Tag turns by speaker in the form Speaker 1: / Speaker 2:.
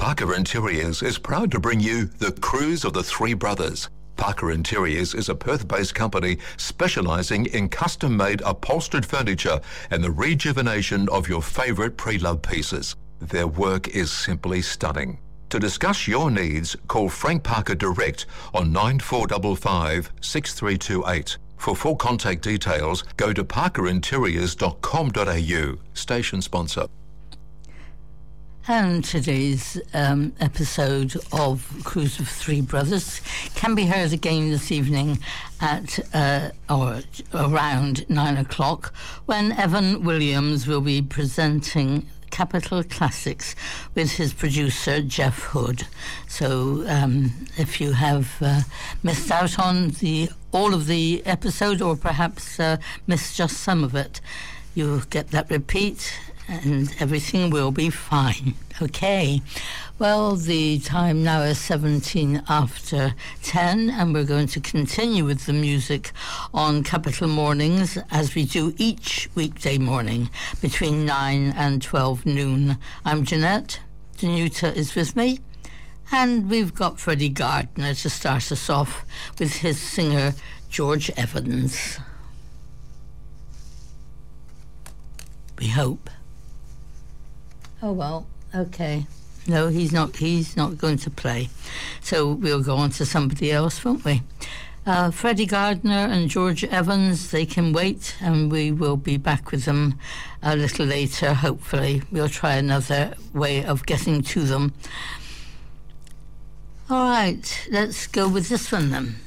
Speaker 1: Parker Interiors is proud to bring you The Cruise of the Three Brothers. Parker Interiors is a Perth-based company specialising in custom-made upholstered furniture and the rejuvenation of your favourite pre-loved pieces. Their work is simply stunning. To discuss your needs, call Frank Parker direct on 9455 6328. For full contact details, go to parkerinteriors.com.au. Station sponsor.
Speaker 2: And today's episode of Cruise of Three Brothers can be heard again this evening at or around 9 o'clock, when Evan Williams will be presenting Capital Classics with his producer Jeff Hood. So if you have missed out on all of the episode, or perhaps missed just some of it, you'll get that repeat and everything will be fine. Okay, well, the time now is 17 after 10, and we're going to continue with the music on Capital Mornings, as we do each weekday morning between 9 and 12 noon. I'm Jeanette. Danuta is with me, and we've got Freddie Gardner to start us off with his singer George Evans. We hope. Oh, well, okay. No, he's not going to play. So we'll go on to somebody else, won't we? Freddie Gardner and George Evans, they can wait, and we will be back with them a little later, hopefully. We'll try another way of getting to them. All right, let's go with this one then.